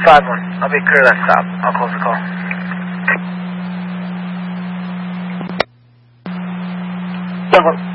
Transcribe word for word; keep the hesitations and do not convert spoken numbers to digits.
five one. I'll be clear that stop. I'll close the call. Seven.